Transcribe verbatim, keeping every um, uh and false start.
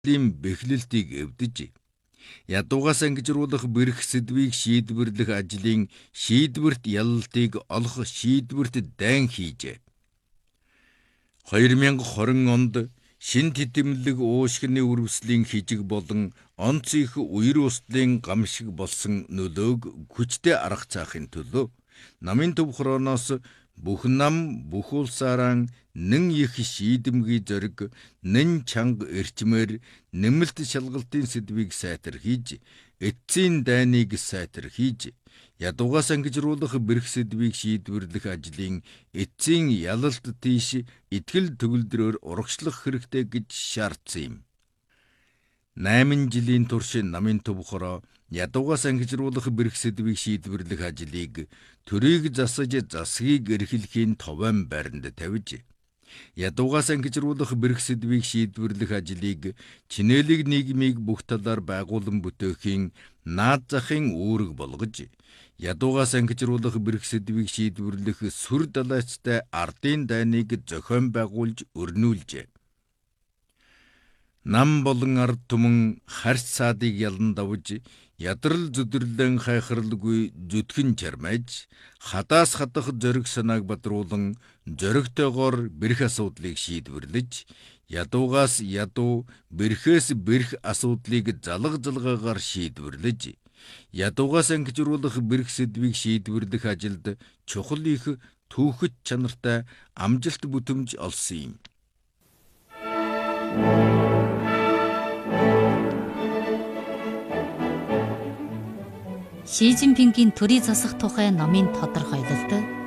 ийм бэхлэлтийг эвдэж ядуугаас ангижруулах бэрх сэдвийг шийдвэрлэх ажлын шийдвэрт ялалтыг олох шийдвэрт дайн хийжээ. хоёр мянга хорин онд шин титэмлэг уушгины үрвслийн хижиг болон онц их үер устлын гам шиг болсон нөлөөг хүчтэй арга цаахын төлөө намын төв хорооноос бүх нам бүх улсаараа нэн их шийдэмгий зориг нэн чанга эрчмээр нэмэлт шалгалтын сэдвийг сайтар хийж эцсийн дайныг сайтар хийж ядуугаас ангижруулах бэрх сэдвийг шийдвэрлэх ажлын эцсийн ялалт тийш итгэл төгөлдрөөр урагшлах хэрэгтэй гэж шаардсан юм. найман жилийн турш намын төв хороо ядуугаас ангижруулах бэрх сэдвийг шийдвэрлэх ажлыг төрийг засаж засгийг эрхлэхийн товаан байранд тавьж ядуугаас ангижруулах бэрх сэдвийг шийдвэрлэх ажлыг чинээлэг нийгмийг бүх талаар байгуулан бүтээхийн наад захын үүрэг болгож ядуугаас ангижруулах бэрх сэдвийг шийдвэрлэх сүр далайцтай ардын дайныг зохион байгуулж өрнүүлжээ. Нам болон ард түмэн харьц цаадыг ялан давж ядрал зүдэрлэн хайхралгүй зүтгэн чармайж хадаас хадах зориг санааг бадруулан зоригтойгоор бэрх асуудлыг шийдвэрлэж ядуугаас ядуу бэрхээс бэрх асуудлыг залга залгаагаар шийдвэрлэж ядуугаас ангижруулах бэрх сэдвийг шийдвэрлэх ажилд чухал их түүхэт чанартай амжилт бүтэмж олсон юм. Ши Жинпингийн төрийн засах тухай номын тодорхойлолт